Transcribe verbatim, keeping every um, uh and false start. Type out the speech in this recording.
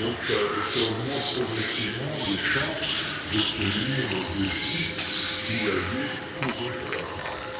Donc ça, ça augmente progressivement les chances d'obtenir des sites qui avaient correctement